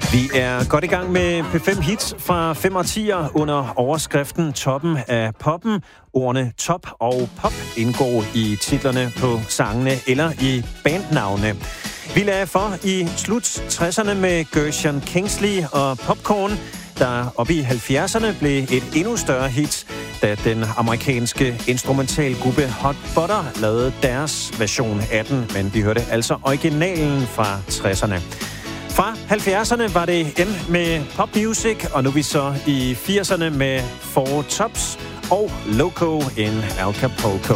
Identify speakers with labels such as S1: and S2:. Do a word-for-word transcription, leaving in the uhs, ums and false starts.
S1: Vi er godt i gang med P fem Hits fra fem årtier under overskriften Toppen af poppen. Ordene top og pop indgår i titlerne på sangene eller i bandnavne. Vi lagde for i slut tresserne med Gershon Kingsley og Popcorn, der oppe i halvfjerdserne blev et endnu større hit, da den amerikanske instrumentalgruppe Hot Butter lavede deres version af den, men vi hørte altså originalen fra tresserne. Fra halvfjerdserne var det M med pop music, og nu er vi så i firserne med Four Tops og Loco in Acapulco.